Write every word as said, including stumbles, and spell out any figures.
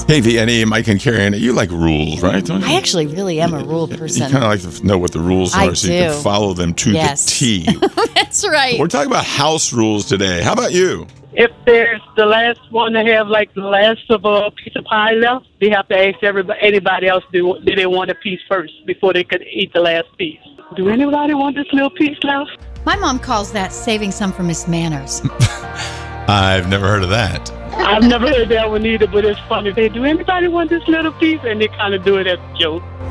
K V N E, Mike and Carrie, and you like rules, right? Don't you? I actually really am a rule person. You kind of like to know what the rules I are so do. you can follow them to Yes. the T. That's right. We're talking about house rules today. How about you? If there's the last one to have like the last of a piece of pie left, they have to ask everybody, anybody else do, do they want a piece first before they could eat the last piece. Do anybody want this little piece left? My mom calls that saving some for Miss Manners. I've never heard of that. I've never heard that one either, but it's funny. They do anybody want this little piece? And they kind of do it as a joke.